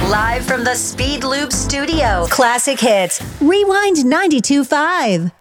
Live from the Speed Loop Studio. Classic hits. Rewind 92.5.